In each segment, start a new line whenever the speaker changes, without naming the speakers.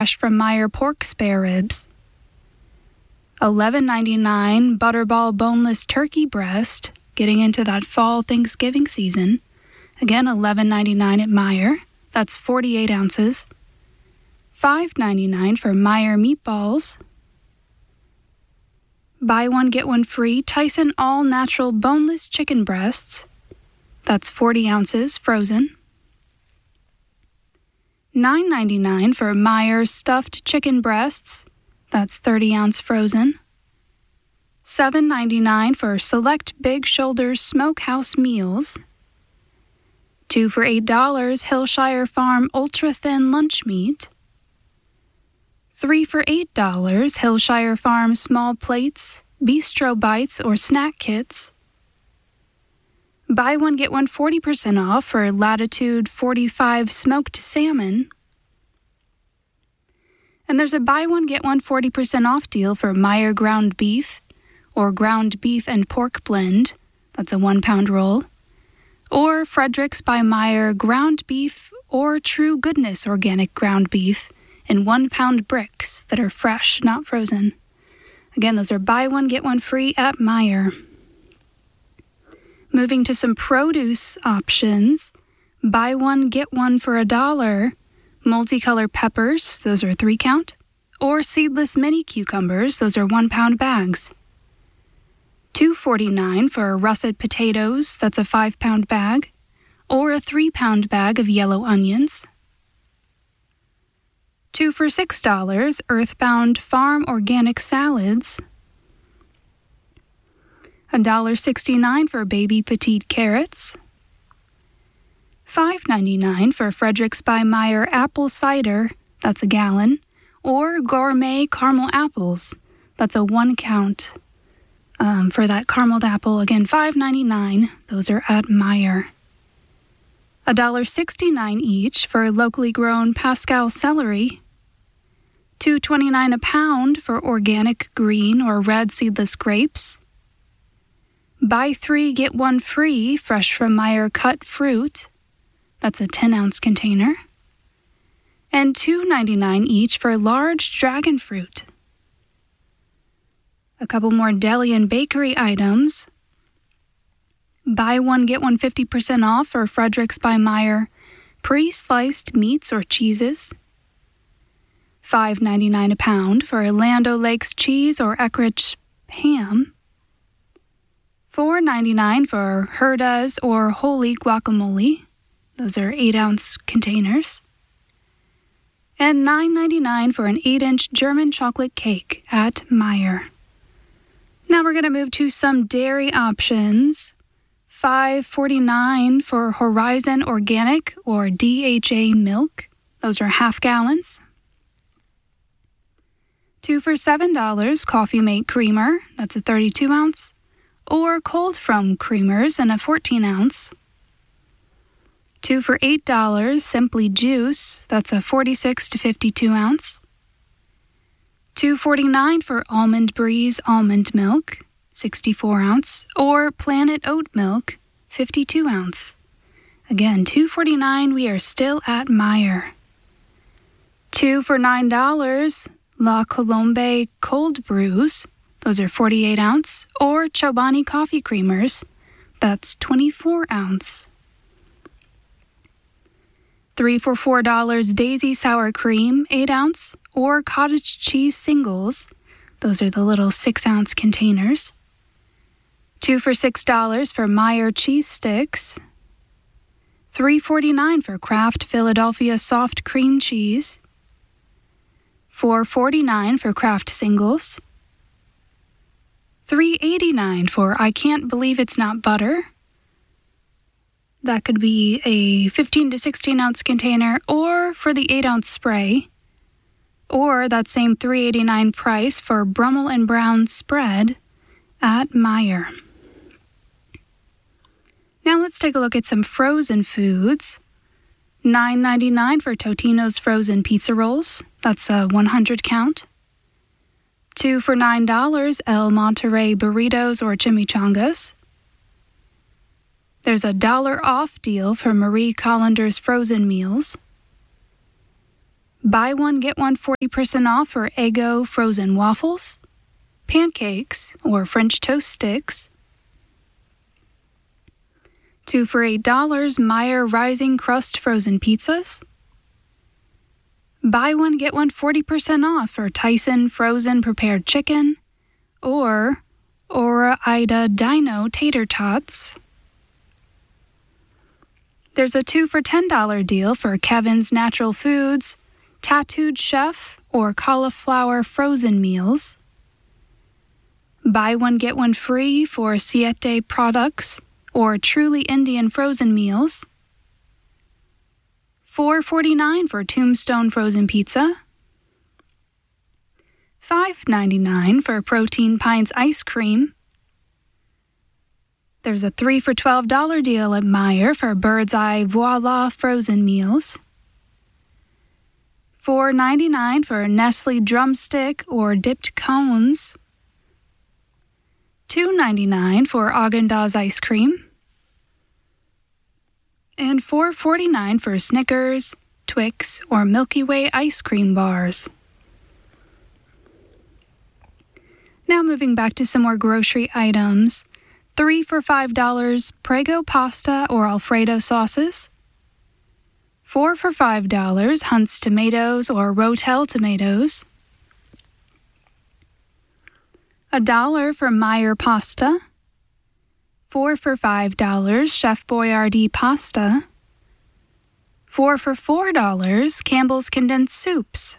fresh from Meyer pork spare ribs. $11.99 Butterball boneless turkey breast, getting into that fall Thanksgiving season. Again, $11.99 at Meyer. That's 48 ounces. $5.99 for Meyer meatballs. Buy one, get one free Tyson all-natural boneless chicken breasts. That's 40 ounces, frozen. $9.99 for Meyer stuffed chicken breasts. That's 30-ounce frozen. $7.99 for Select Big Shoulders Smokehouse Meals. 2 for $8 Hillshire Farm Ultra Thin Lunch Meat. 3 for $8 Hillshire Farm Small Plates, Bistro Bites, or Snack Kits. Buy one, get one 40% off for Latitude 45 Smoked Salmon. And there's a buy one, get one 40% off deal for Meyer ground beef or ground beef and pork blend. That's a 1-pound roll. Or Frederick's by Meyer ground beef or True Goodness organic ground beef in 1-pound bricks that are fresh, not frozen. Again, those are buy one, get one free at Meyer. Moving to some produce options. Buy one, get one for $1. Multicolor peppers, those are 3-count, or seedless mini cucumbers, those are 1-pound bags. $2.49 for russet potatoes, that's a 5-pound bag, or a 3-pound bag of yellow onions. 2 for $6 Earthbound Farm organic salads. $1.69 for baby petite carrots. $5.99 for Frederick's by Meyer apple cider, that's a gallon, or gourmet caramel apples, that's a 1-count. For that carameled apple, again, $5.99, those are at Meyer. $1.69 each for locally grown Pascal celery. $2.29 a pound for organic green or red seedless grapes. Buy 3, get 1 free fresh from Meyer cut fruit. That's a 10-ounce container. And $2.99 each for large dragon fruit. A couple more deli and bakery items. Buy one, get one 50% off for Frederick's by Meyer pre-sliced meats or cheeses. $5.99 a pound for Land O'Lakes cheese or Eckrich ham. $4.99 for Herda's or Holy guacamole. Those are 8-ounce containers. And $9.99 for an 8-inch German chocolate cake at Meyer. Now we're going to move to some dairy options. $5.49 for Horizon Organic or DHA milk. Those are half gallons. 2 for $7 Coffee Mate creamer. That's a 32-ounce. Or Cold From creamers in a 14-ounce. 2 for $8 Simply Juice. That's a 46 to 52-ounce. $2.49 for Almond Breeze almond milk, 64-ounce, or Planet Oat milk, 52-ounce. Again, $2.49, we are still at Meyer. 2 for $9 La Colombe cold brews, those are 48-ounce, or Chobani coffee creamers, that's 24-ounce. 3 for $4 Daisy sour cream, 8-ounce, or cottage cheese singles. Those are the little 6-ounce containers. 2 for $6 for Meyer cheese sticks. $3.49 for Kraft Philadelphia soft cream cheese. $4.49 for Kraft singles. $3.89 for I Can't Believe It's Not Butter. That could be a 15 to 16-ounce container, or for the 8-ounce spray, or that same $3.89 price for Brummel and Brown spread at Meyer. Now let's take a look at some frozen foods. $9.99 for Totino's frozen pizza rolls. That's a 100 count. 2 for $9 El Monterey burritos or chimichangas. There's a $1 off deal for Marie Collander's frozen meals. Buy one, get one 40% off for Eggo frozen waffles, pancakes, or French toast sticks. 2 for $8 Meyer Rising Crust frozen pizzas. Buy one, get one 40% off for Tyson frozen prepared chicken or Ora Ida Dino tater tots. There's a 2 for $10 deal for Kevin's Natural Foods, Tattooed Chef, or cauliflower frozen meals. Buy one, get one free for Siete products or Truly Indian frozen meals. $4.49 for Tombstone frozen pizza. $5.99 for Protein Pines ice cream. There's a 3 for $12 deal at Meijer for Bird's Eye Voila frozen meals. $4.99 for Nestle drumstick or dipped cones. $2.99 for Haagen-Dazs ice cream. And $4.49 for Snickers, Twix, or Milky Way ice cream bars. Now moving back to some more grocery items. 3 for $5 Prego pasta or Alfredo sauces. 4 for $5 Hunt's tomatoes or Rotel tomatoes. $1 for Meyer pasta. 4 for $5 Chef Boyardee pasta. 4 for $4 Campbell's condensed soups.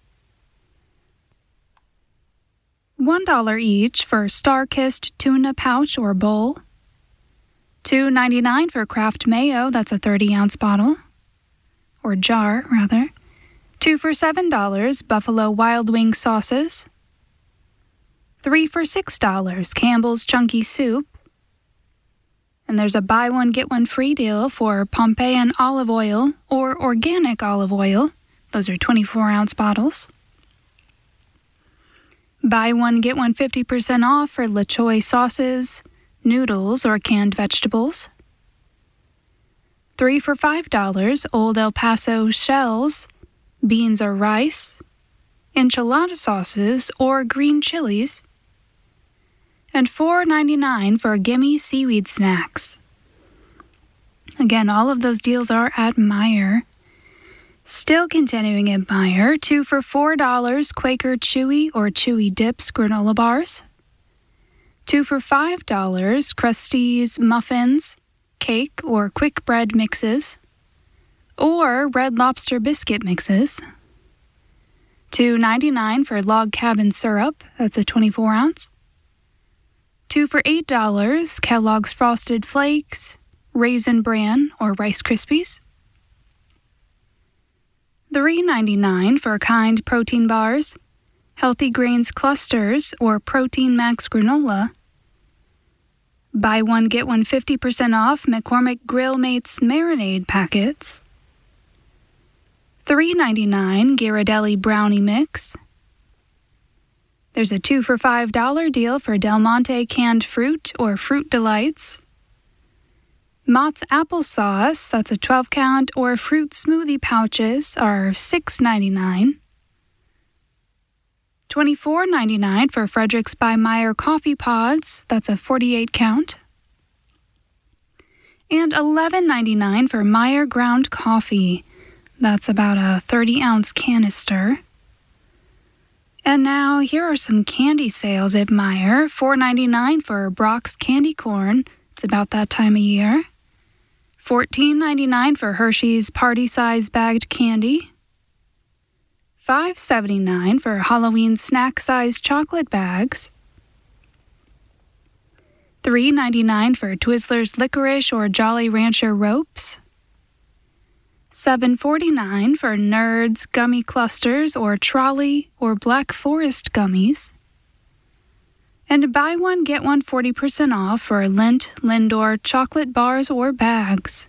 $1 each for Starkist tuna pouch or bowl. $2.99 for Kraft mayo, that's a 30-ounce bottle, or jar, rather. 2 for $7 Buffalo Wild Wing sauces. 3 for $6 Campbell's chunky soup. And there's a buy one, get one free deal for Pompeian olive oil or organic olive oil. Those are 24-ounce bottles. Buy one, get one 50% off for La Choy sauces, noodles, or canned vegetables. 3 for $5 Old El Paso shells, beans or rice, enchilada sauces, or green chilies. And $4.99 for Gimme seaweed snacks. Again, all of those deals are at Meijer. Still continuing at Meijer, 2 for $4 Quaker Chewy or Chewy Dips granola bars. 2 for $5 Krusteaz muffins, cake or quick bread mixes, or Red Lobster biscuit mixes. $2.99 for Log Cabin syrup, that's a 24-ounce. 2 for $8 Kellogg's Frosted Flakes, Raisin Bran, or Rice Krispies. $3.99 for Kind protein bars, Healthy Grains clusters, or Protein Max granola. Buy one, get one 50% off McCormick Grill Mates marinade packets. $3.99 Ghirardelli brownie mix. There's a 2 for $5 deal for Del Monte canned fruit or Fruit Delights. Mott's applesauce, that's a 12-count, or fruit smoothie pouches are $6.99. $24.99 for Fredericks by Meyer coffee pods, that's a 48-count. And $11.99 for Meyer ground coffee, that's about a 30-ounce canister. And now here are some candy sales at Meijer. $4.99 for Brock's candy corn. It's about that time of year. $14.99 for Hershey's party-size bagged candy. $5.79 for Halloween snack-size chocolate bags. $3.99 for Twizzlers licorice or Jolly Rancher ropes. $7.49 for Nerds gummy clusters or Trolley or Black Forest gummies. And buy one, get one 40% off for Lindt Lindor chocolate bars or bags.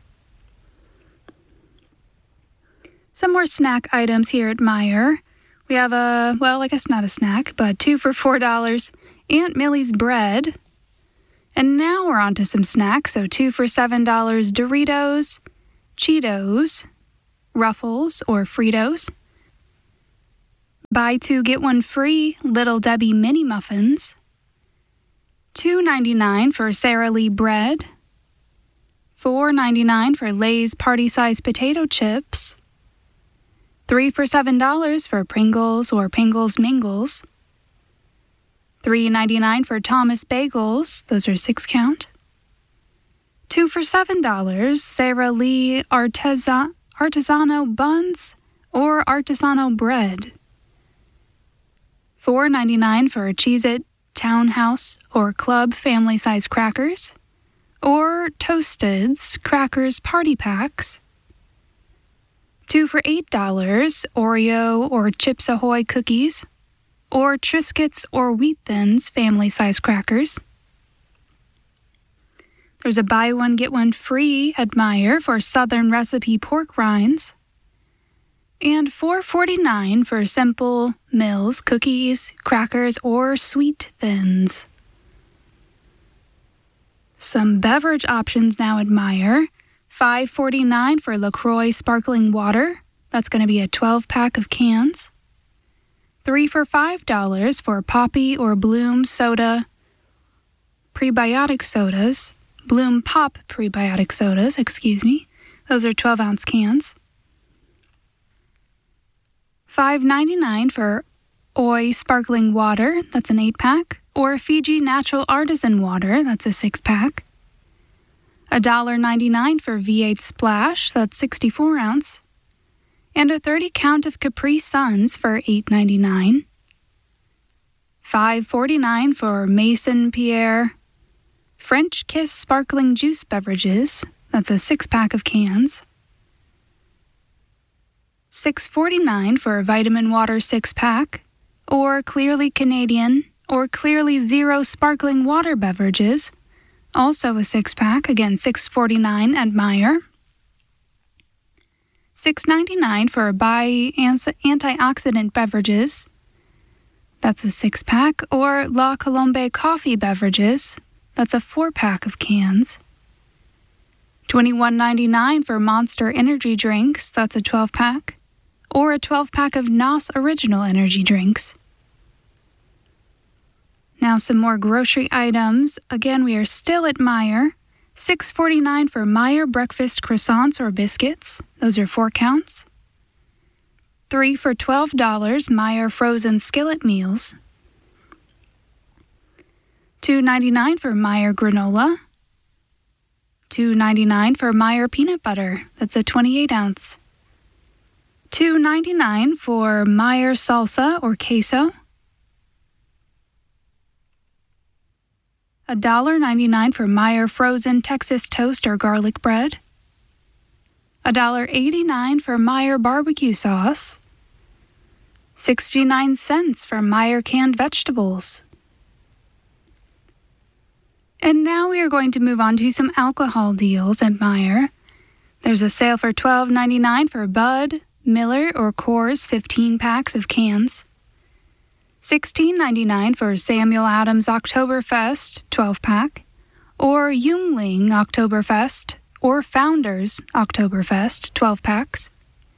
Some more snack items here at Meijer. We have I guess not a snack, but 2 for $4 Aunt Millie's bread. And now we're on to some snacks. So 2 for $7 Doritos, Cheetos, Ruffles or Fritos. Buy two, get one free Little Debbie mini muffins. $2.99 for Sara Lee bread. $4.99 for Lay's party-size potato chips. 3 for $7 for Pringles or Pringles Mingles. $3.99 for Thomas Bagels, those are 6 count. 2 for $7, Sara Lee Artisano buns or Artisano bread. $4.99 for Cheez-It Townhouse or Club family-size crackers, or Toasted's Crackers Party Packs. 2 for $8, Oreo or Chips Ahoy cookies, or Triscuits or Wheat Thins family-size crackers. There's a buy one, get one free at Meijer for Southern Recipe pork rinds. And $4.49 for Simple Mills cookies, crackers, or Sweet Thins. Some beverage options now at Meijer. $5.49 for LaCroix sparkling water. That's going to be a 12-pack of cans. 3 for $5 for Poppy or Bloom soda prebiotic sodas. Bloom Pop prebiotic sodas, Those are 12-ounce cans. $5.99 for Oi sparkling water. That's an 8-pack. Or Fiji natural artisan water. That's a 6-pack. $1.99 for V8 Splash. That's 64-ounce. And a 30 count of Capri Suns for $8.99. $5.49 for Mason Pierre French Kiss sparkling juice beverages. That's a 6-pack of cans. $6.49 for a Vitamin Water 6-pack, or Clearly Canadian, or Clearly Zero sparkling water beverages. Also a 6-pack, again $6.49 at Meijer. $6.99 for Bai antioxidant beverages. That's a 6-pack, or La Colombe coffee beverages. That's a 4-pack of cans. $21.99 for Monster energy drinks. That's a 12-pack. Or a 12-pack of NOS original energy drinks. Now some more grocery items. Again, we are still at Meijer. $6.49 for Meijer breakfast croissants or biscuits. Those are 4 counts. 3 for $12 Meijer frozen skillet meals. $2.99 for Meijer granola. $2.99 for Meijer peanut butter. That's a 28-ounce. $2.99 for Meijer salsa or queso. $1.99 for Meijer frozen Texas toast or garlic bread. $1.89 for Meijer barbecue sauce. 69 cents for Meijer canned vegetables. And now we are going to move on to some alcohol deals at Meijer. There's a sale for $12.99 for Bud, Miller, or Coors 15 packs of cans. $16.99 for Samuel Adams Oktoberfest 12-pack, or Yuengling Oktoberfest, or Founders Oktoberfest 12 packs.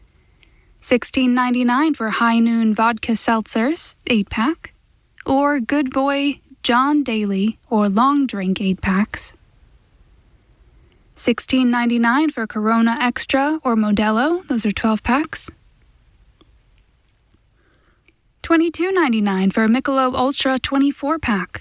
$16.99 for High Noon Vodka Seltzers 8-pack, or Good Boy John Daly or Long Drink 8-packs. $16.99 for Corona Extra or Modelo, those are 12 packs. $22.99 for Michelob Ultra 24-pack.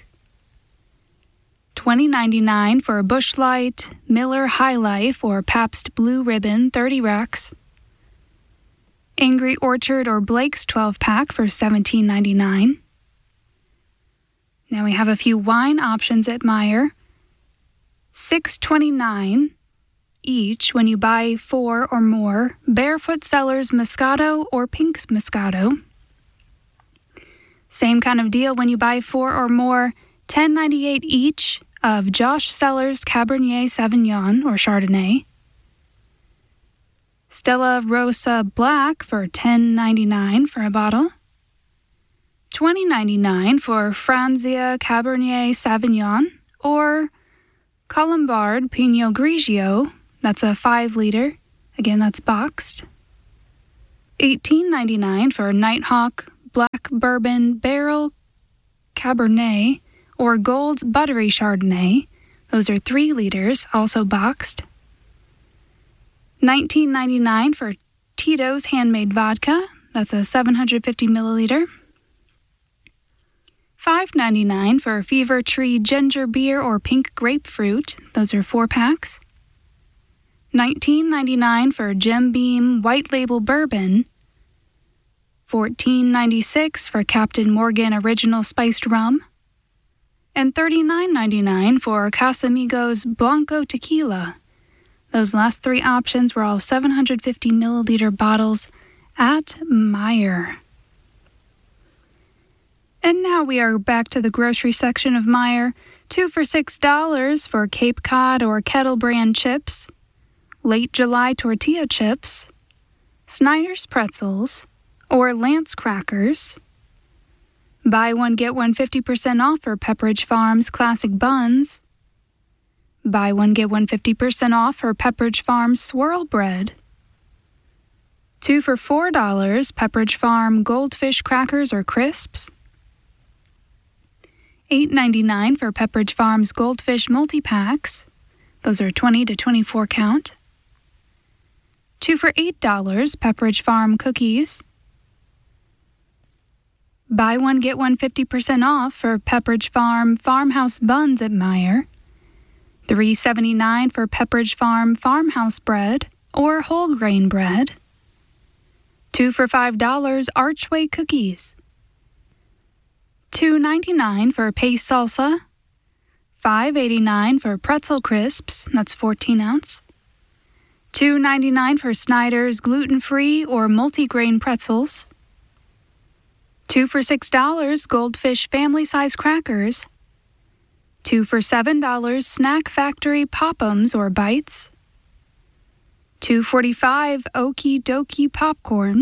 $20.99 for Busch Light, Miller High Life or Pabst Blue Ribbon 30 racks. Angry Orchard or Blake's 12-pack for $17.99. Now we have a few wine options at Meijer. $6.29 each when you buy 4 or more Barefoot Cellars Moscato or Pink's Moscato. Same kind of deal when you buy 4 or more $10.98 each of Josh Cellars Cabernet Sauvignon or Chardonnay. Stella Rosa Black for $10.99 for a bottle. $20.99 for Franzia Cabernet Sauvignon or Colombard Pinot Grigio. That's a 5-liter. Again, that's boxed. $18.99 for Nighthawk Black Bourbon Barrel Cabernet or Gold Buttery Chardonnay. Those are 3 liters, also boxed. $19.99 for Tito's Handmade Vodka. That's a 750 milliliter. $5.99 for Fever Tree Ginger Beer or Pink Grapefruit. Those are 4 packs. $19.99 for Jim Beam White Label Bourbon. $14.96 for Captain Morgan Original Spiced Rum. And $39.99 for Casamigos Blanco Tequila. Those last 3 options were all 750 milliliter bottles at Meijer. And now we are back to the grocery section of Meijer. 2 for $6 for Cape Cod or Kettle Brand chips, Late July tortilla chips, Snyder's pretzels, or Lance crackers. Buy one, get one 50% off for Pepperidge Farms Classic Buns. Buy one, get one 50% off for Pepperidge Farm Swirl Bread. 2 for $4 Pepperidge Farm Goldfish Crackers or Crisps. $8.99 for Pepperidge Farm's Goldfish Multi-Packs. Those are 20 to 24 count. 2 for $8 Pepperidge Farm Cookies. Buy one, get one 50% off for Pepperidge Farm Farmhouse Buns at Meijer. $3.79 for Pepperidge Farm Farmhouse Bread or whole grain bread. 2 for $5 Archway Cookies. $2.99 for Pace Salsa. $5.89 for Pretzel Crisps, that's 14 ounce. $2.99 for Snyder's gluten-free or multi-grain pretzels. 2 for $6 Goldfish family-size crackers. 2 for $7 Snack Factory Pop-Ums or Bites. $2.45 Okie Dokie Popcorn.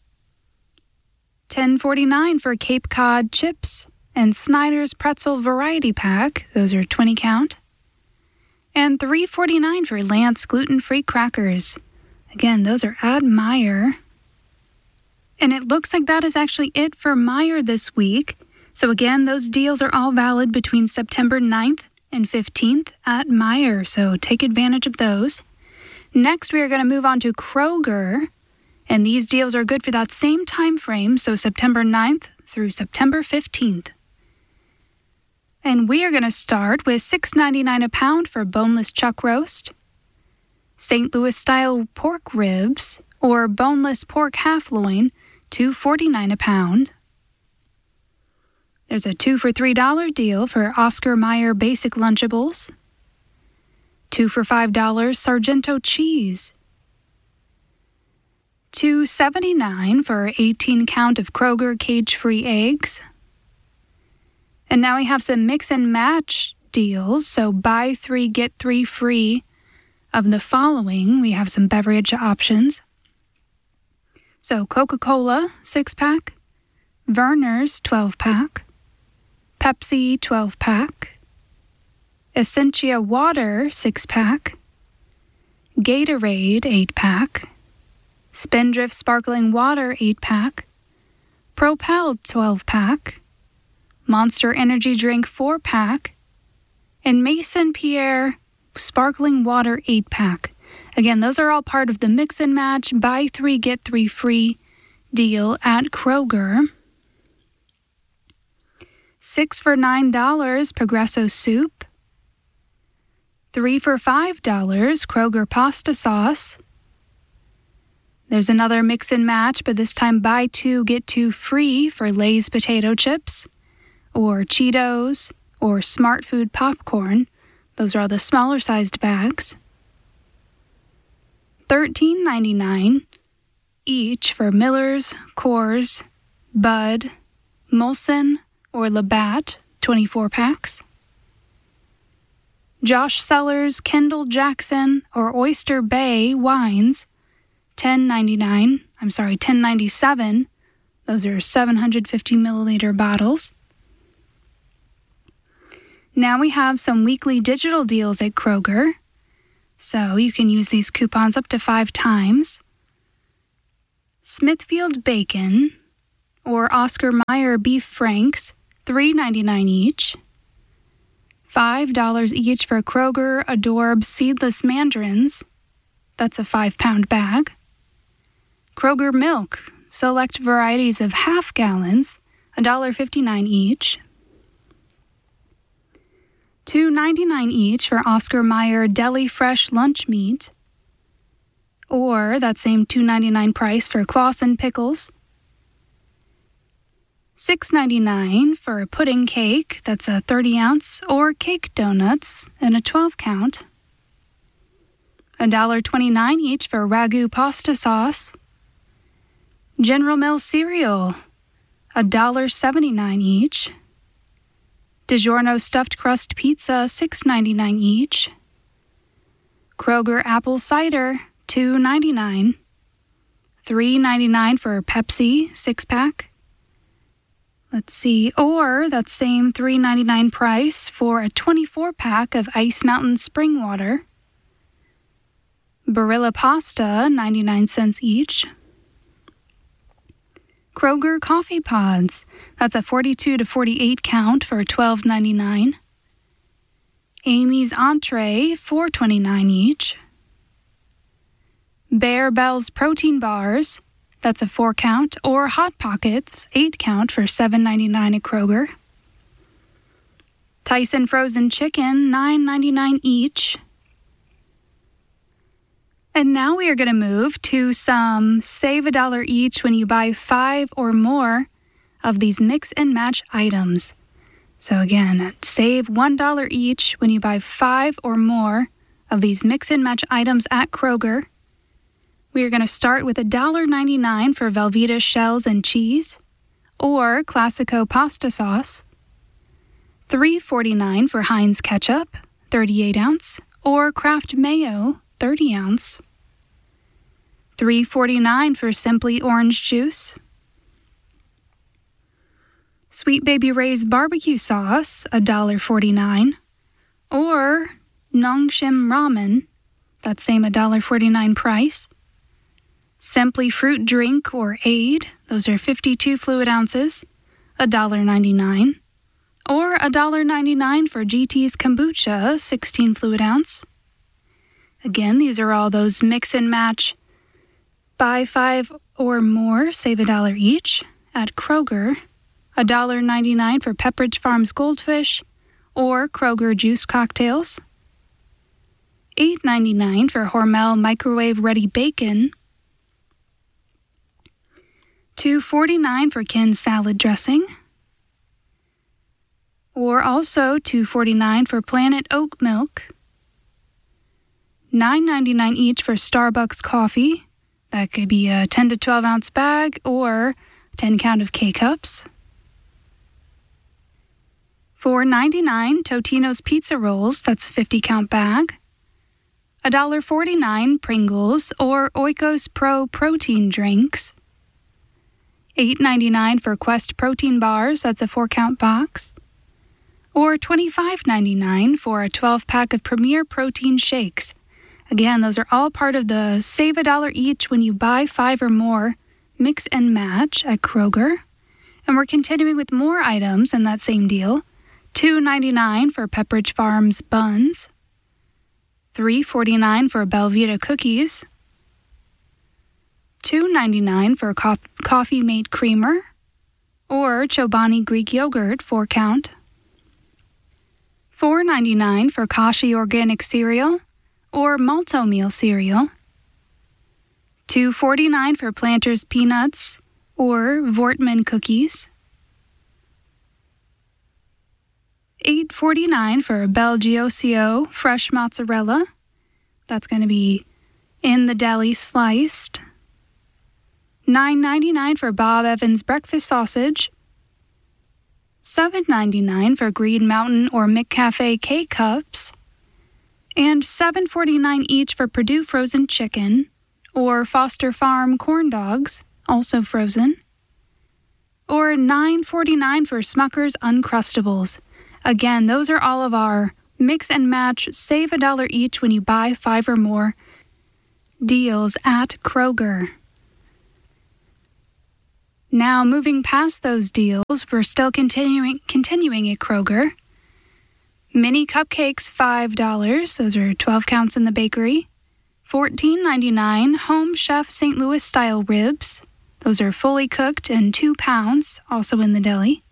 $10.49 for Cape Cod chips and Snyder's Pretzel Variety Pack. Those are 20 count. And $3.49 for Lance gluten-free crackers. Again, those are at Meijer. And it looks like that is actually it for Meijer this week. So again, those deals are all valid between September 9th and 15th at Meijer. So take advantage of those. Next, we are going to move on to Kroger. And these deals are good for that same time frame, so September 9th through September 15th. And we are going to start with $6.99 a pound for boneless chuck roast, St. Louis-style pork ribs, or boneless pork half loin, $2.49 a pound. There's a 2 for $3 deal for Oscar Mayer Basic Lunchables, 2 for $5 Sargento cheese, $2.79 for 18 count of Kroger cage-free eggs. And now we have some mix and match deals. So buy 3, get 3 free of the following. We have some beverage options. So Coca-Cola 6-pack, Verner's 12-pack, Pepsi 12-pack, Essentia Water 6-pack, Gatorade 8-pack, Spindrift Sparkling Water 8-pack, Propel 12-pack, Monster Energy Drink 4-pack, and Mason Pierre Sparkling Water 8-pack. Again, those are all part of the mix and match buy 3 get 3 free deal at Kroger. 6 for $9 Progresso soup, 3 for $5 Kroger pasta sauce. There's another mix and match, but this time buy 2 get 2 free for Lay's potato chips, or Cheetos, or Smart Food popcorn. Those are all the smaller sized bags. $13.99 each for Miller's, Coors, Bud, Molson, or Labatt 24 packs. Josh Cellars, Kendall Jackson, or Oyster Bay wines, $10.97. Those are 750 milliliter bottles. Now we have some weekly digital deals at Kroger. So you can use these coupons up to 5 times. Smithfield bacon, or Oscar Mayer beef franks, $3.99 each. $5 each for Kroger Adorb seedless mandarins. That's a 5-pound bag. Kroger milk, select varieties of half gallons, $1.59 each. $2.99 each for Oscar Mayer deli fresh lunch meat, or that same $2.99 price for Claussen pickles. $6.99 for a pudding cake, that's a 30-ounce, or cake donuts in a 12-count. $1.29 each for Ragu pasta sauce. General Mills cereal, $1.79 each. DiGiorno stuffed crust pizza, $6.99 each. Kroger apple cider, $2.99. $3.99 for Pepsi 6-pack. Let's see, or that same $3.99 price for a 24-pack of Ice Mountain spring water. Barilla pasta, 99 cents each. Kroger coffee pods, that's a 42 to 48 count for $12.99. Amy's entree, $4.29 each. Bear Bell's protein bars, that's a 4-count, or Hot Pockets, 8-count for $7.99 at Kroger. Tyson frozen chicken, $9.99 each. And now we are going to move to some save $1 each when you buy 5 or more of these mix and match items. So again, save $1 each when you buy 5 or more of these mix and match items at Kroger. We are going to start with $1.99 for Velveeta shells and cheese, or Classico pasta sauce. $3.49 for Heinz ketchup, 38-ounce, or Kraft mayo, 30-ounce. $3.49 for Simply orange juice. Sweet Baby Ray's barbecue sauce, $1.49, or Nongshim ramen, that same $1.49 price. Simply fruit drink or aid, those are 52 fluid ounces, $1.99, or $1.99 for GT's kombucha, 16 fluid ounce. Again, these are all those mix and match, buy 5 or more, save $1 each at Kroger. $1.99 for Pepperidge Farms Goldfish or Kroger juice cocktails. $8.99 for Hormel microwave-ready bacon. $2.49 for Ken salad dressing. Or also $2.49 for Planet Oat milk. $9.99 each for Starbucks coffee. That could be a 10 to 12 ounce bag or 10 count of K-cups. $4.99 Totino's pizza rolls, that's 50 count bag. $1.49 Pringles or Oikos Pro protein drinks. $8.99 for Quest protein bars, that's a 4-count box. Or $25.99 for a 12-pack of Premier protein shakes. Again, those are all part of the save $1 each when you buy 5 or more mix and match at Kroger. And we're continuing with more items in that same deal. $2.99 for Pepperidge Farms buns. $3.49 for Belvita cookies. $2.99 for Coffee Mate creamer or Chobani Greek yogurt, 4-count. $4.99 for Kashi organic cereal or Malto meal cereal. $2.49 for Planters peanuts or Voortman cookies. $8.49 for Belgiocio fresh mozzarella. That's going to be in the deli sliced. $9.99 for Bob Evans breakfast sausage. $7.99 for Green Mountain or McCafe K-cups. And $7.49 each for Purdue frozen chicken or Foster Farm corn dogs, also frozen. Or $9.49 for Smucker's Uncrustables. Again, those are all of our mix and match, save $1 each when you buy 5 or more deals at Kroger. Now, moving past those deals, we're still continuing at Kroger. Mini cupcakes, $5. Those are 12 counts in the bakery. $14.99 Home Chef St. Louis style ribs. Those are fully cooked and 2 pounds, also in the deli.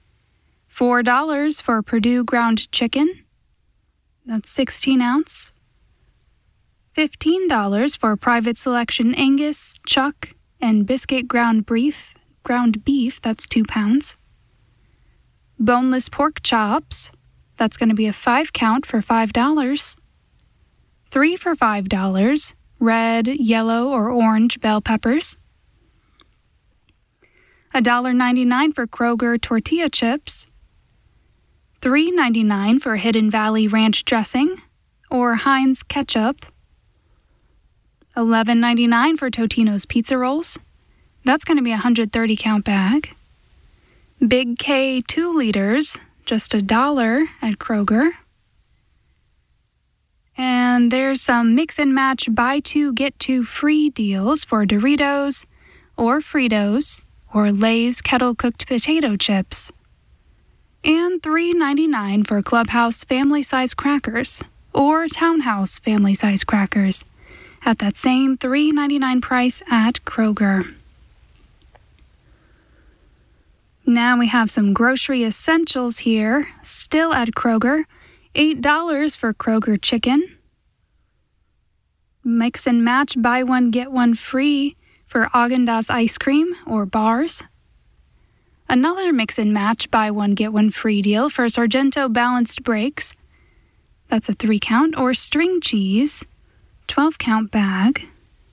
$4 for Purdue ground chicken. That's 16 ounce. $15 for Private Selection Angus, chuck, and biscuit ground beef. That's 2 pounds. Boneless pork chops. That's going to be a 5 count for $5. 3 for $5. Red, yellow, or orange bell peppers. $1.99 for Kroger tortilla chips. $3.99 for Hidden Valley ranch dressing or Heinz ketchup. $11.99 for Totino's pizza rolls. That's going to be a 130 count bag. Big K 2 liters, just $1 at Kroger. And there's some mix and match buy 2 get 2 free deals for Doritos or Fritos or Lay's kettle cooked potato chips. And $3.99 for Clubhouse family size crackers or Townhouse family size crackers at that same $3.99 price at Kroger. Now we have some grocery essentials here, still at Kroger. $8 for Kroger chicken. Mix and match, buy one, get one free for Häagen-Dazs ice cream or bars. Another mix and match, buy one, get one free deal for Sargento balanced breaks. That's a 3 count, or string cheese, 12 count bag.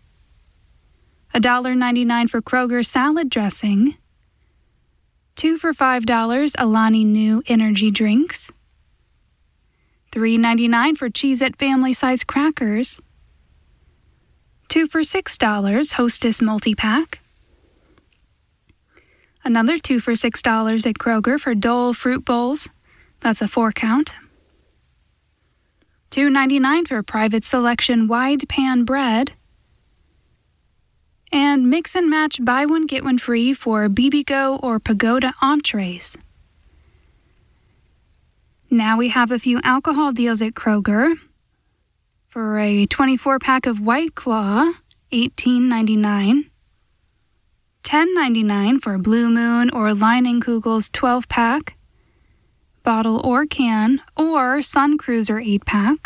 $1.99 for Kroger salad dressing. 2 for $5 Alani Nu energy drinks. $3.99 for Cheez-It family size crackers. 2 for $6 Hostess multi-pack. Another 2 for $6 at Kroger for Dole fruit bowls. That's a 4 count. $2.99 for Private Selection wide pan bread. And mix and match, buy one, get one free for BBGO or Pagoda entrees. Now we have a few alcohol deals at Kroger. For a 24-pack of White Claw, $18.99. $10.99 for Blue Moon or Leinenkugel's 12-pack, bottle or can, or Sun Cruiser 8-pack.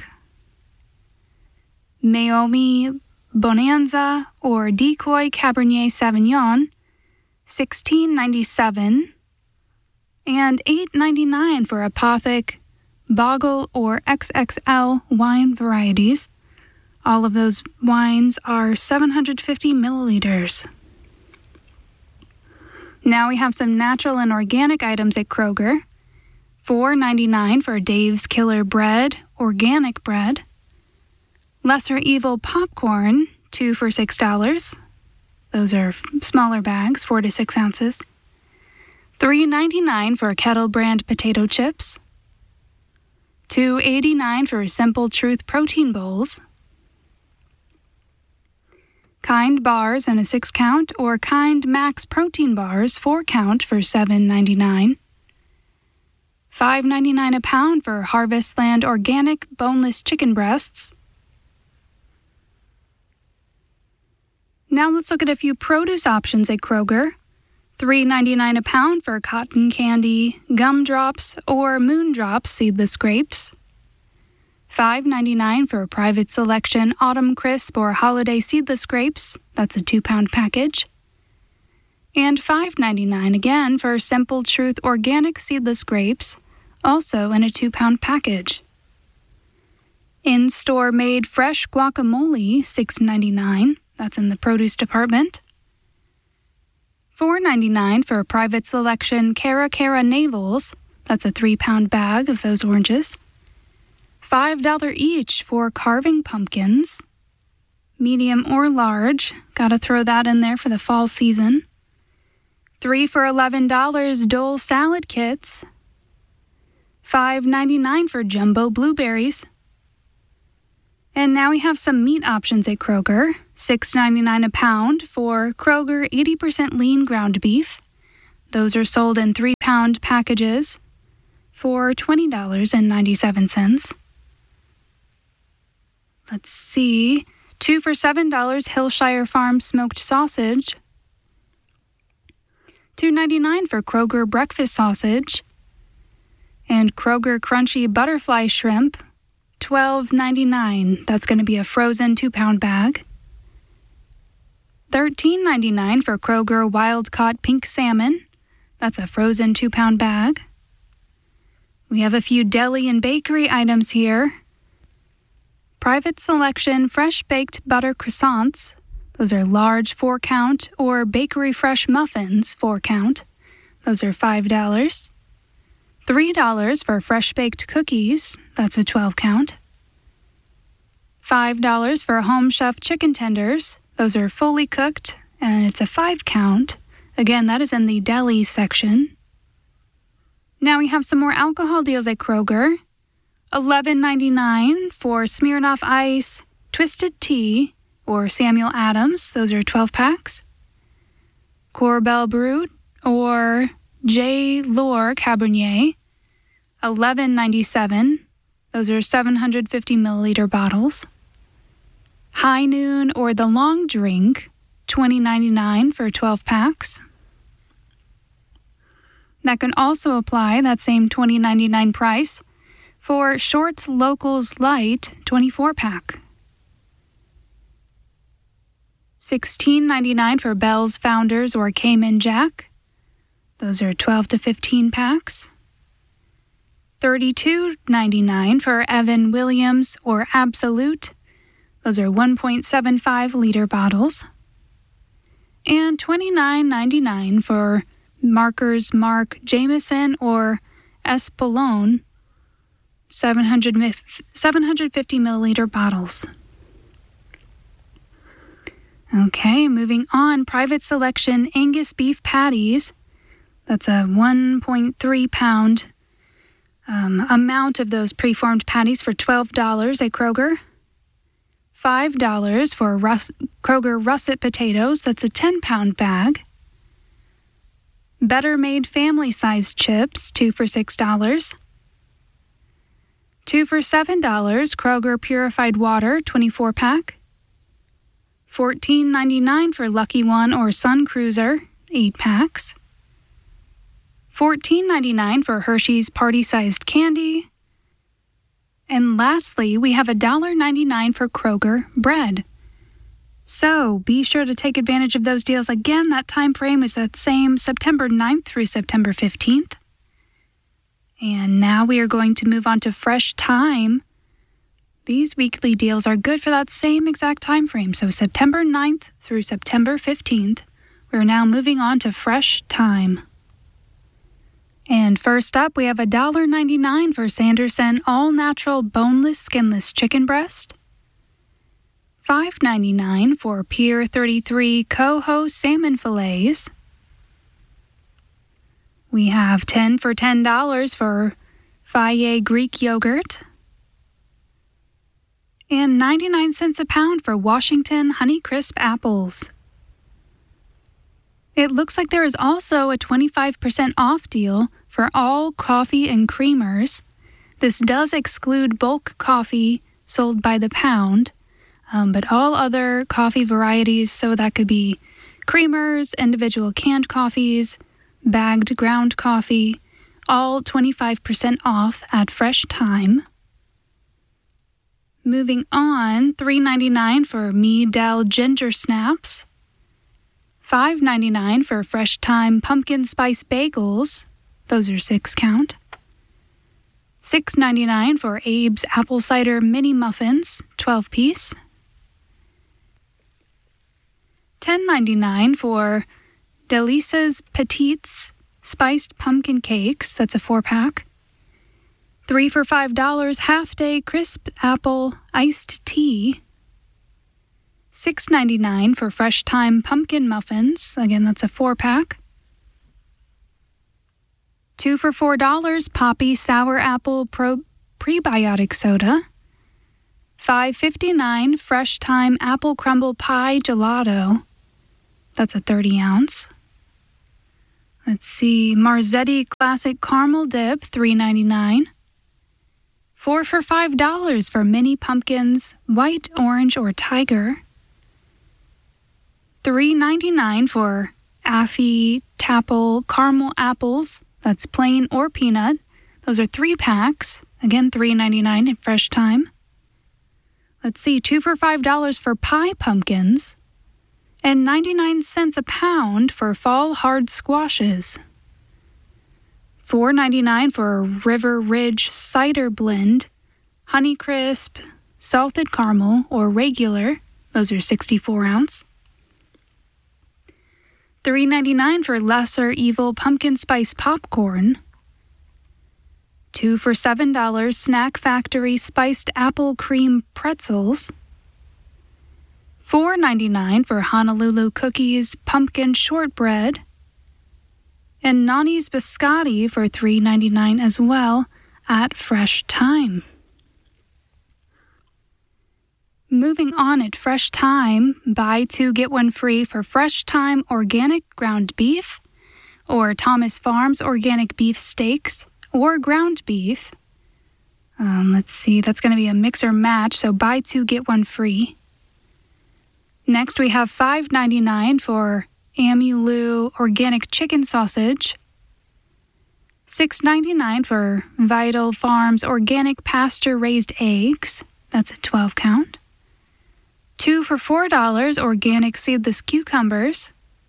Meiomi Bonanza or Decoy Cabernet Sauvignon, $16.97, and $8.99 for Apothic, Boggle, or XXL wine varieties. All of those wines are 750 milliliters. Now we have some natural and organic items at Kroger. $4.99 for Dave's Killer Bread, organic bread. Lesser Evil popcorn, 2 for $6. Those are smaller bags, 4 to 6 ounces. $3.99 for Kettle brand potato chips. $2.89 for Simple Truth protein bowls. Kind bars in a 6 count or Kind Max protein bars 4 count for $7.99. $5.99 a pound for Harvest Land organic boneless chicken breasts. Now let's look at a few produce options at Kroger. $3.99 a pound for cotton candy, gumdrops, or moondrops seedless grapes. $5.99 for Private Selection Autumn Crisp or Holiday Seedless Grapes. That's a 2-pound package. And $5.99 again for Simple Truth Organic Seedless Grapes, also in a 2-pound package. In-store made fresh guacamole, $6.99. That's in the produce department. $4.99 for Private Selection Cara Cara Navels. That's a 3-pound bag of those oranges. $5 each for carving pumpkins, medium or large. Gotta throw that in there for the fall season. 3 for $11 Dole salad kits. $5.99 for jumbo blueberries. And now we have some meat options at Kroger. $6.99 a pound for Kroger 80% lean ground beef. Those are sold in 3-pound packages for $20.97. Let's see. 2 for $7 Hillshire Farm smoked sausage. $2.99 for Kroger breakfast sausage. And Kroger crunchy butterfly shrimp. $12.99. That's going to be a frozen 2-pound bag. $13.99 for Kroger wild-caught pink salmon. That's a frozen 2-pound bag. We have a few deli and bakery items here. Private Selection fresh-baked butter croissants. Those are large 4-count, or bakery fresh muffins 4-count. Those are $5. $3 for fresh-baked cookies. That's a 12-count. $5 for Home Chef chicken tenders. Those are fully cooked, and it's a 5-count. Again, that is in the deli section. Now we have some more alcohol deals at Kroger. $11.99 for Smirnoff Ice Twisted Tea or Samuel Adams. Those are 12 packs. Corbel Brut or J. Lohr Cabernet. $11.97. Those are 750 milliliter bottles. High Noon or the Long Drink. $20.99 for 12 packs. That can also apply that same $20.99 price for Shorts Locals Light 24-pack. $16.99 for Bell's Founders or Cayman Jack. Those are 12 to 15 packs. $32.99 for Evan Williams or Absolute. Those are 1.75 liter bottles. And $29.99 for Marker's Mark Jameson or Espolòn, 750 milliliter bottles. Okay, moving on. Private Selection Angus beef patties. That's a 1.3 pound amount of those preformed patties for $12 at Kroger. $5 for Kroger russet potatoes. That's a 10-pound bag. Better Made family-sized chips, 2 for $6. 2 for $7, Kroger purified water, 24-pack. $14.99 for Lucky One or Sun Cruiser, 8 packs. $14.99 for Hershey's party-sized candy. And lastly, we have $1.99 for Kroger bread. So be sure to take advantage of those deals. Again, that time frame is that same September 9th through September 15th. And now we are going to move on to Fresh Thyme. These weekly deals are good for that same exact time frame. So September 9th through September 15th. We're now moving on to Fresh Thyme. And first up, we have $1.99 for Sanderson all-natural boneless, skinless chicken breast. $5.99 for Pier 33 Coho salmon fillets. We have 10 for $10 for Fage Greek yogurt. And 99 cents a pound for Washington Honeycrisp apples. It looks like there is also a 25% off deal for all coffee and creamers. This does exclude bulk coffee sold by the pound, but all other coffee varieties, so that could be creamers, individual canned coffees, bagged ground coffee, all 25% off at Fresh Thyme. Moving on, $3.99 for Me Del Ginger Snaps. $5.99 for Fresh Thyme pumpkin spice bagels. Those are 6 count. $6.99 for Abe's apple cider mini muffins, 12 piece. $10.99 for Delices Petites spiced pumpkin cakes. That's a 4-pack. 3 for $5 half-day crisp apple iced tea. $6.99 for Fresh Thyme pumpkin muffins. Again, that's a 4-pack. 2 for $4 Poppy sour apple prebiotic soda. $5.59 Fresh Time Apple Crumble Pie Gelato. That's a 30-ounce. Let's see, Marzetti Classic Caramel Dip, $3.99. 4 for $5 for mini pumpkins, white, orange, or tiger. $3.99 for Affy Tapple Caramel Apples. That's plain or peanut. Those are 3 packs. Again, $3.99 at Fresh Time. Let's see, 2 for $5 for pie pumpkins. And 99 cents a pound for fall hard squashes. $4.99 for River Ridge Cider Blend, Honeycrisp, Salted Caramel, or regular. Those are 64-ounce. $3.99 for Lesser Evil Pumpkin Spice Popcorn. 2 for $7 Snack Factory Spiced Apple Cream Pretzels. $4.99 for Honolulu Cookies Pumpkin Shortbread. And Nani's Biscotti for $3.99 as well at Fresh Time. Moving on at Fresh Time, buy 2 get 1 free for Fresh Time Organic Ground Beef or Thomas Farms Organic Beef Steaks or ground beef. Let's see, that's going to be a mix or match, so buy 2 get 1 free. Next we have $5.99 for Amilu Organic Chicken Sausage. $6.99 for Vital Farms Organic Pasture-Raised Eggs. That's a 12-count. 2 for $4 Organic Seedless Cucumbers.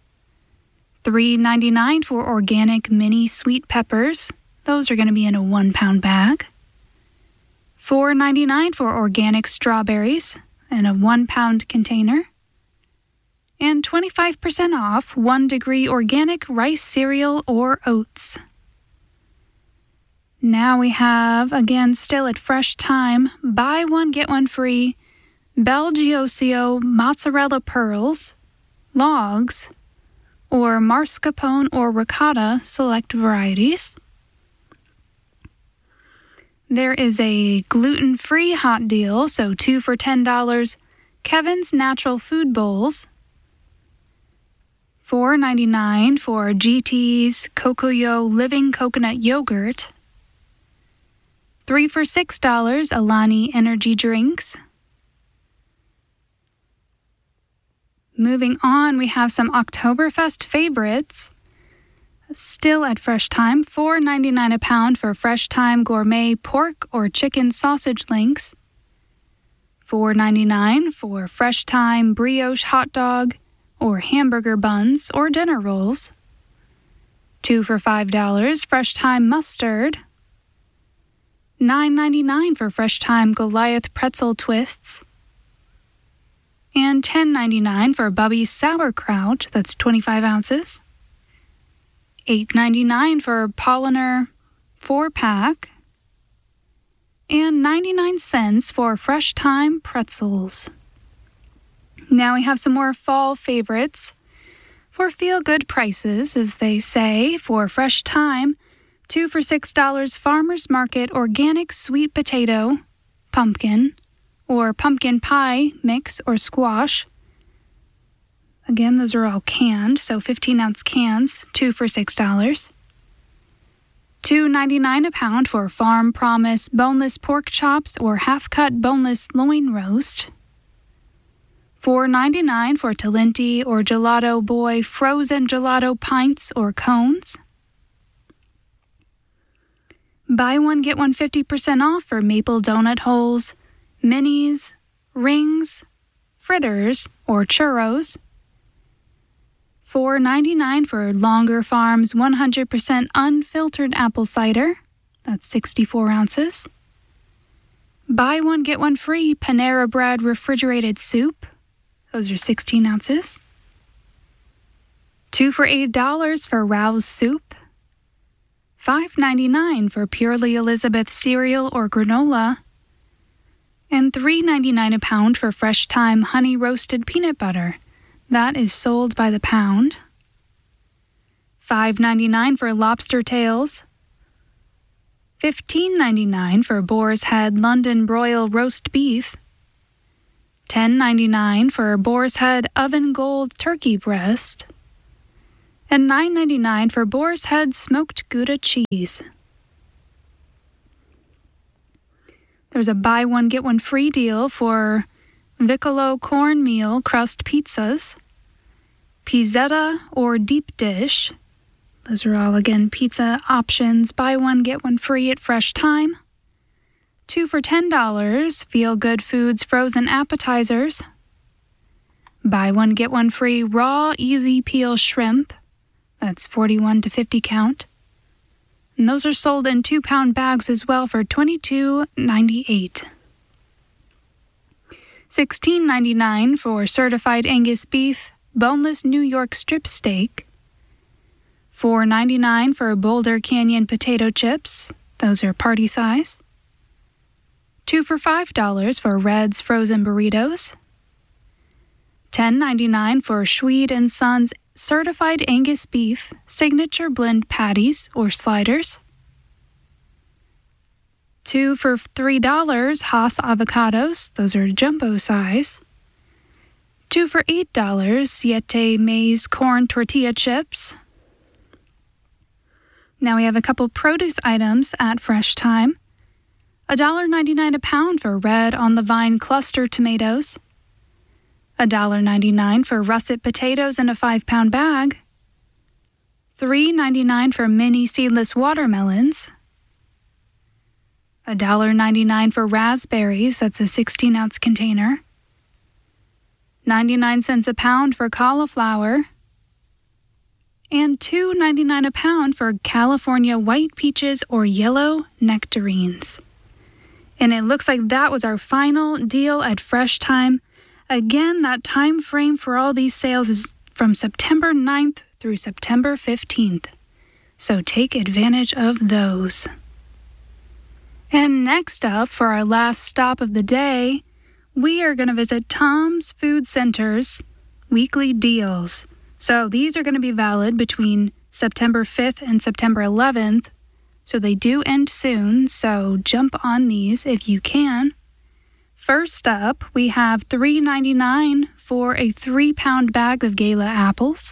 $3.99 for Organic Mini Sweet Peppers. Those are going to be in a 1-pound bag. $4.99 for Organic Strawberries in a 1-pound container. And 25% off 1 Degree Organic Rice Cereal or Oats. Now we have, again, still at Fresh Time, buy 1 get 1 free Belgiosio Mozzarella Pearls, Logs, or Mascarpone or Ricotta select varieties. There is a gluten-free hot deal, so 2 for $10 Kevin's Natural Food Bowls. $4.99 for GT's Cocoyo Living Coconut Yogurt. 3 for $6 Alani Energy Drinks. Moving on, we have some Oktoberfest favorites. Still at Fresh Time, $4.99 a pound for Fresh Time Gourmet Pork or Chicken Sausage Links. $4.99 for Fresh Time Brioche Hot Dog or Hamburger Buns or Dinner Rolls. 2 for $5 Fresh Time Mustard. $9.99 for Fresh Time Goliath Pretzel Twists. And $10.99 for Bubby's Sauerkraut, that's 25 ounces. $8.99 for Polliner 4-pack. And 99 cents for Fresh Time Pretzels. Now we have some more fall favorites for feel-good prices, as they say. For Fresh Time, 2 for $6 Farmers Market Organic Sweet Potato, Pumpkin, or Pumpkin Pie Mix or Squash. Again, those are all canned, so 15-ounce cans, 2 for $6. $2.99 a pound for Farm Promise Boneless Pork Chops or Half-Cut Boneless Loin Roast. $4.99 for Talenti or Gelato Boy Frozen Gelato Pints or Cones. Buy 1, get 1 50% off for Maple Donut Holes, Minis, Rings, Fritters, or Churros. $4.99 for Longer Farms 100% unfiltered apple cider. That's 64 ounces. Buy 1, get 1 free Panera Bread refrigerated soup. Those are 16 ounces. 2 for $8 for Rouse soup. $5.99 for Purely Elizabeth cereal or granola. And $3.99 a pound for Fresh Time honey roasted peanut butter. That is sold by the pound. $5.99 for lobster tails. $15.99 for Boar's Head London broil roast beef. $10.99 for Boar's Head Oven Gold Turkey Breast, and $9.99 for Boar's Head Smoked Gouda Cheese. There's a buy one, get one free deal for Vicolo Cornmeal Crust Pizzas, Pizzetta or Deep Dish. Those are all, again, pizza options. Buy one, get one free at Fresh Thyme. 2 for $10, Feel Good Foods Frozen Appetizers. Buy one, get one free raw easy peel shrimp. That's 41 to 50 count. And those are sold in 2-pound bags as well for $22.98. $16.99 for certified Angus beef boneless New York strip steak. $4.99 for Boulder Canyon potato chips. Those are party size. 2 for $5 for Red's frozen burritos. $10.99 for Schweed & Sons certified Angus beef signature blend patties or sliders. 2 for $3 Haas avocados. Those are jumbo size. 2 for $8 Siete maize corn tortilla chips. Now we have a couple produce items at Fresh Thyme. $1.99 a pound for red on the vine cluster tomatoes. $1.99 for russet potatoes in a 5-pound bag. $3.99 for mini seedless watermelons. $1.99 for raspberries, that's a 16-ounce container. 99 cents a pound for cauliflower. And $2.99 a pound for California white peaches or yellow nectarines. And it looks like that was our final deal at Fresh Thyme. Again, that time frame for all these sales is from September 9th through September 15th. So take advantage of those. And next up, for our last stop of the day, we are going to visit Tom's Food Center's weekly deals. So these are going to be valid between September 5th and September 11th. So they do end soon, so jump on these if you can. First up, we have $3.99 for a 3-pound bag of Gala apples.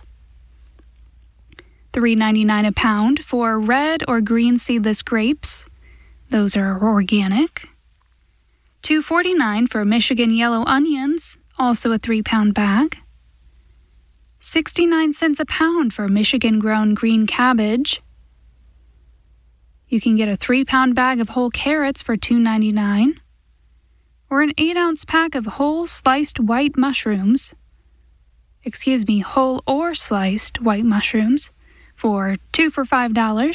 $3.99 a pound for red or green seedless grapes. Those are organic. $2.49 for Michigan yellow onions, also a 3-pound bag. 69 cents a pound for Michigan-grown green cabbage. You can get a 3-pound bag of whole carrots for $2.99. Or an 8-ounce pack of whole sliced white mushrooms. Whole or sliced white mushrooms for 2 for $5.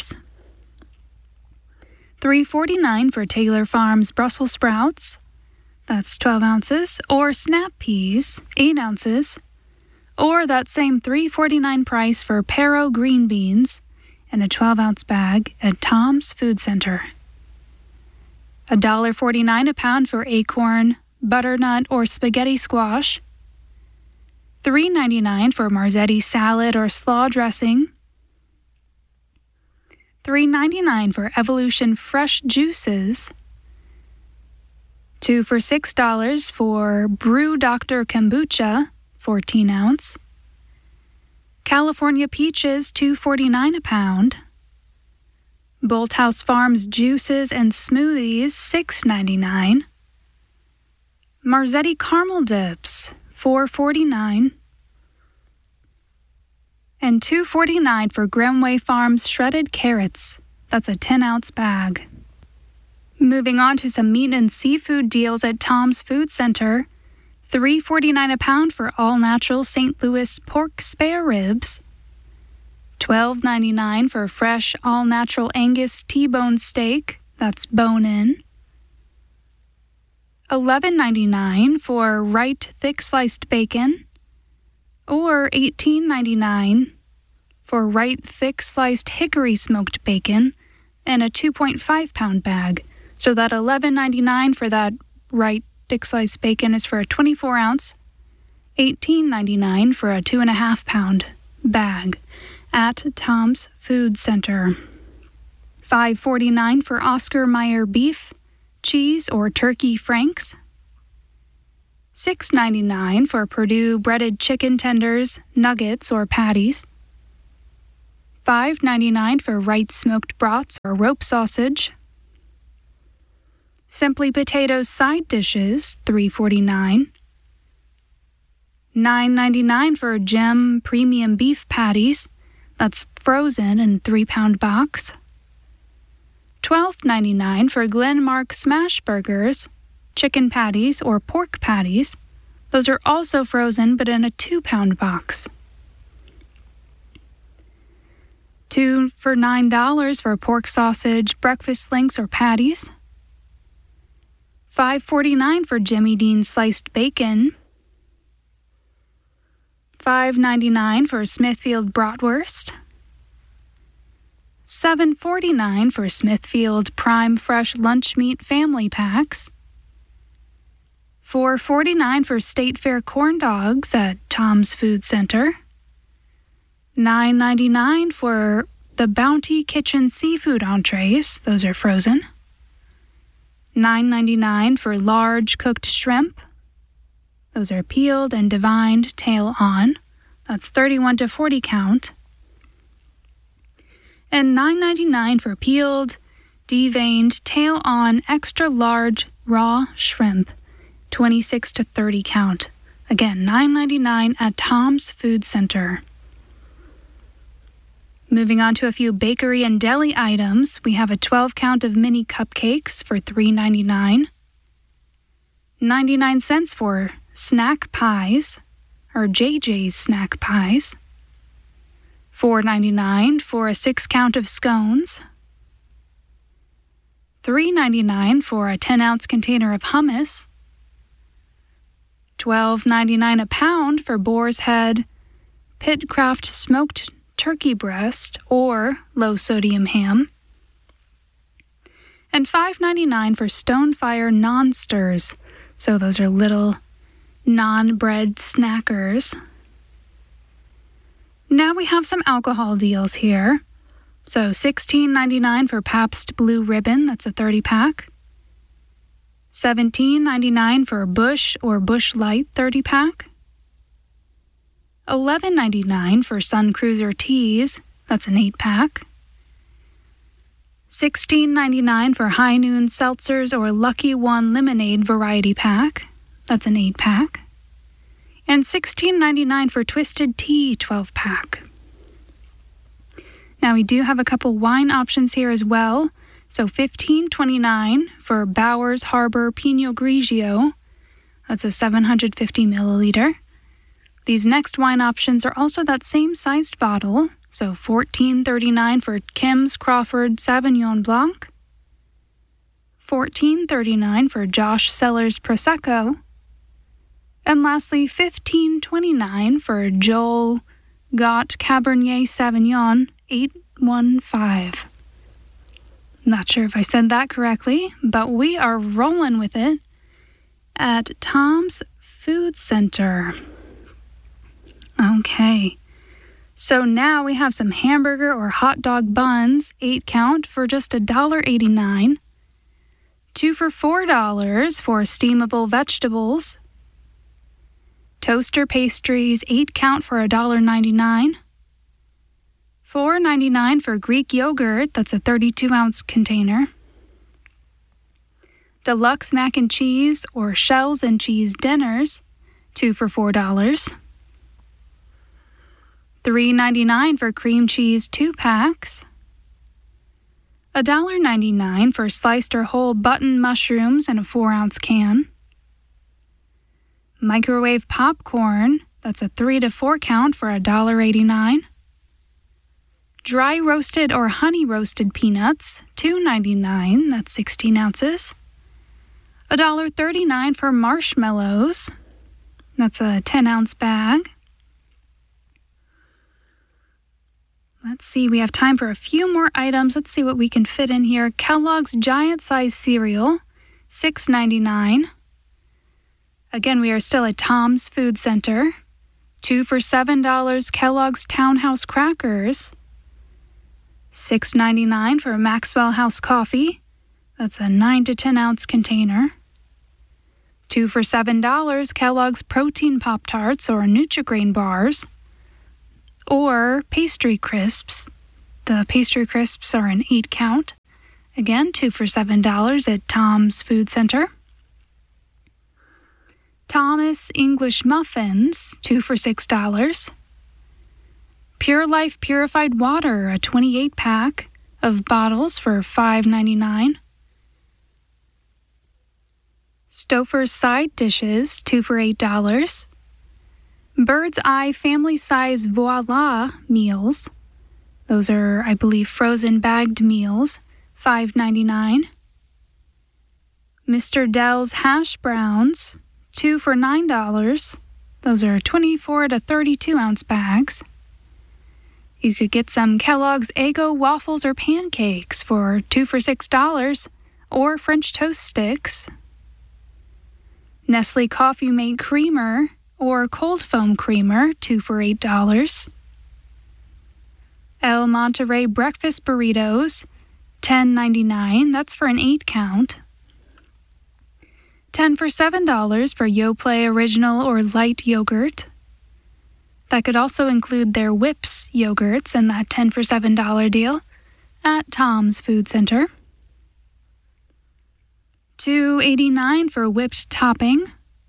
$3.49 for Taylor Farms Brussels sprouts. That's 12 ounces. Or snap peas, 8 ounces. Or that same $3.49 price for Pero green beans in a 12-ounce bag at Tom's Food Center. $1.49 a pound for acorn, butternut, or spaghetti squash. $3.99 for Marzetti salad or slaw dressing. $3.99 for Evolution fresh juices. 2 for $6 for Brew Dr. Kombucha, 14 ounce. California peaches, $2.49 a pound. Bolthouse Farms juices and smoothies, $6.99. Marzetti caramel dips, $4.49. And $2.49 for Gremway Farms shredded carrots. That's a 10-ounce bag. Moving on to some meat and seafood deals at Tom's Food Center. $3.49 a pound for all-natural St. Louis pork spare ribs. $12.99 for fresh all-natural Angus T-bone steak. That's bone-in. $11.99 for Wright thick-sliced bacon. Or $18.99 for Wright thick-sliced hickory smoked bacon and a 2.5-pound bag. So that $11.99 for that Wright thick-sliced bacon is for a 24-ounce, $18.99 for a 2.5-pound bag at Tom's Food Center. $5.49 for Oscar Mayer beef, cheese, or turkey franks. $6.99 for Perdue breaded chicken tenders, nuggets, or patties. $5.99 for Wright smoked brats or rope sausage. Simply Potatoes side dishes, $3.49. $9.99 for Gem premium beef patties, that's frozen in 3-pound box. $12.99 for Glenmark smash burgers, chicken patties, or pork patties. Those are also frozen but in a 2-pound box. $2 for $9 for pork sausage, breakfast links, or patties. $5.49 for Jimmy Dean sliced bacon. $5.99 for Smithfield bratwurst. $7.49 for Smithfield Prime Fresh Lunch Meat Family Packs. $4.49 for State Fair corn dogs at Tom's Food Center. $9.99 for the Bounty Kitchen seafood entrees. Those are frozen. $9.99 for large cooked shrimp. Those are peeled and divined tail on. That's 31 to 40 count. And $9.99 for peeled, deveined, tail on, extra large raw shrimp, 26 to 30 count. Again, $9.99 at Tom's Food Center. Moving on to a few bakery and deli items, we have a 12 count of mini cupcakes for $3.99. 99 cents for snack pies, or JJ's snack pies. $4.99 for a 6 count of scones. $3.99 for a 10-ounce container of hummus. $12.99 a pound for Boar's Head Pitcraft smoked turkey breast or low-sodium ham. And $5.99 for Stonefire non-stirs. So those are little non-bread snackers. Now we have some alcohol deals here. So $16.99 for Pabst Blue Ribbon, that's a 30-pack. $17.99 for Busch or Busch Light 30-pack. $11.99 for Sun Cruiser Teas, that's an 8-pack. $16.99 for High Noon Seltzers or Lucky One Lemonade Variety Pack, that's an 8-pack. And $16.99 for Twisted Tea 12-pack. Now we do have a couple wine options here as well. So $15.29 for Bowers Harbor Pinot Grigio. That's a 750 milliliter. These next wine options are also that same sized bottle. So $14.39 for Kim's Crawford Sauvignon Blanc. $14.39 for Josh Cellars Prosecco. And lastly, $15.29 for Joel Gott Cabernet Sauvignon 815. Not sure if I said that correctly, but we are rolling with it at Tom's Food Center. Okay, so now we have some hamburger or hot dog buns, 8 count, for just $1.89. 2 for $4 for steamable vegetables. Toaster pastries, 8 count for $1.99. $4.99 for Greek yogurt, that's a 32-ounce container. Deluxe mac and cheese or shells and cheese dinners, 2 for $4. $3.99 for cream cheese 2-packs. $1.99 for sliced or whole button mushrooms in a 4-ounce can. Microwave popcorn, that's a 3 to 4 count for $1.89. Dry roasted or honey roasted peanuts, $2.99, that's 16 ounces. $1.39 for marshmallows, that's a 10-ounce bag. Let's see, we have time for a few more items. Let's see what we can fit in here. Kellogg's Giant Size Cereal, $6.99. Again, we are still at Tom's Food Center. 2 for $7 Kellogg's Townhouse Crackers. $6.99 for Maxwell House Coffee. That's a 9 to 10 ounce container. 2 for $7, Kellogg's Protein Pop-Tarts or Nutri-Grain bars, or Pastry Crisps. The Pastry Crisps are an 8-count. Again, 2 for $7 at Tom's Food Center. Thomas English Muffins, 2 for $6. Pure Life Purified Water, a 28-pack of bottles for $5.99. Stouffer's Side Dishes, 2 for $8. Bird's Eye Family Size Voila meals. Those are, I believe, frozen bagged meals, $5.99. Mr. Dell's Hash Browns, 2 for $9. Those are 24 to 32-ounce bags. You could get some Kellogg's Eggo waffles or pancakes for 2 for $6, or French toast sticks. Nestle Coffee Mate Creamer or Cold Foam Creamer, 2 for $8. El Monterey Breakfast Burritos, $10.99. That's for an 8-count. 10 for $7 for Yoplait Original or Light Yogurt. That could also include their Whips yogurts in that 10 for $7 deal at Tom's Food Center. $2.89 for whipped topping.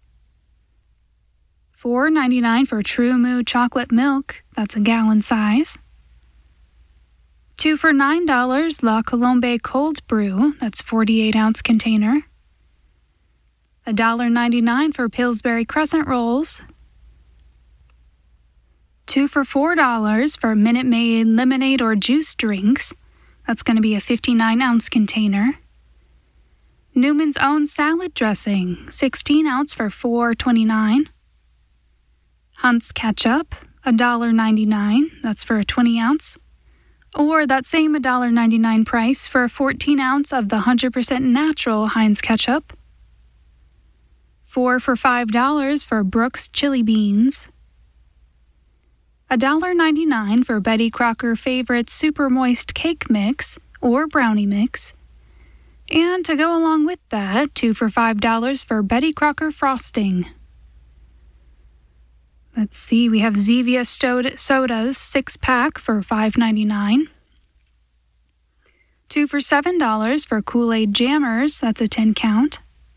$4.99 for True Moo chocolate milk. That's a gallon size. 2 for $9 La Colombe Cold Brew. That's 48-ounce container. $1.99 for Pillsbury Crescent Rolls. 2 for $4 for Minute Maid lemonade or juice drinks. That's going to be a 59-ounce container. Newman's Own salad dressing, 16-ounce for $4.29. Hunt's ketchup, $1.99. That's for a 20-ounce. Or that same $1.99 price for a 14-ounce of the 100% natural Heinz ketchup. 4 for $5 for Brooks chili beans. $1.99 for Betty Crocker Favorite Super Moist Cake Mix or Brownie Mix. And to go along with that, 2 for $5 for Betty Crocker Frosting. Let's see, we have Zevia sodas, 6-pack for $5.99. 2 for $7 for Kool-Aid Jammers, that's a 10-count.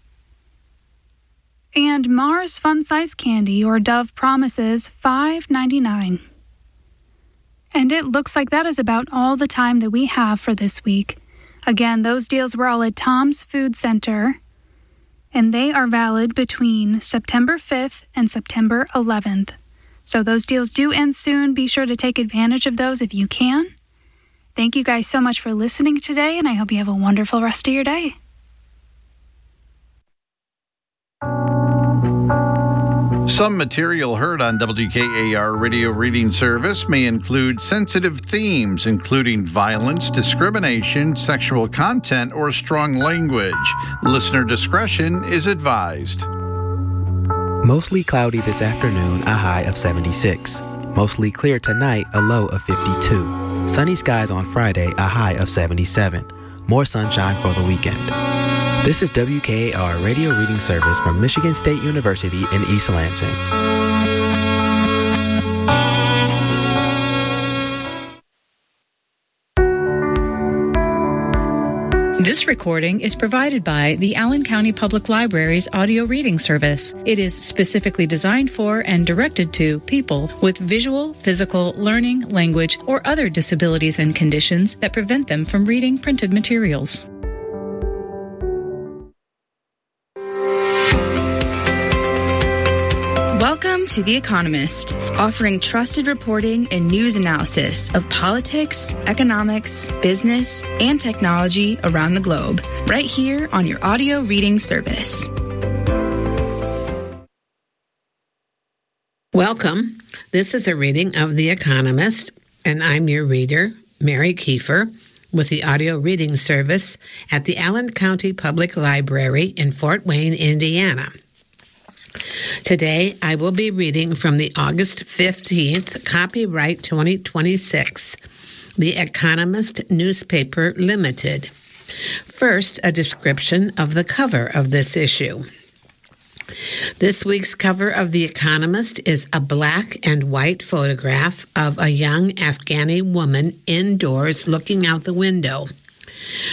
And Mars Fun Size Candy or Dove Promises, $5.99. And it looks like that is about all the time that we have for this week. Again, those deals were all at Tom's Food Center, and they are valid between September 5th and September 11th. So those deals do end soon. Be sure to take advantage of those if you can. Thank you guys so much for listening today, and I hope you have a wonderful rest of your day.
Some material heard on WKAR Radio Reading Service may include sensitive themes, including violence, discrimination, sexual content, or strong language. Listener discretion is advised.
Mostly cloudy this afternoon, a high of 76. Mostly clear tonight, a low of 52. Sunny skies on Friday, a high of 77. More sunshine for the weekend. This is WKAR Radio Reading Service from Michigan State University in East Lansing.
This recording is provided by the Allen County Public Library's audio reading service. It is specifically designed for and directed to people with visual, physical, learning, language, or other disabilities and conditions that prevent them from reading printed materials.
Welcome to The Economist, offering trusted reporting and news analysis of politics, economics, business, and technology around the globe, right here on your audio reading service.
Welcome. This is a reading of The Economist, and I'm your reader, Mary Kiefer, with the audio reading service at the Allen County Public Library in Fort Wayne, Indiana. Today, I will be reading from the August 15th, copyright 2026, The Economist Newspaper Limited. First, a description of the cover of this issue. This week's cover of The Economist is a black and white photograph of a young Afghani woman indoors looking out the window.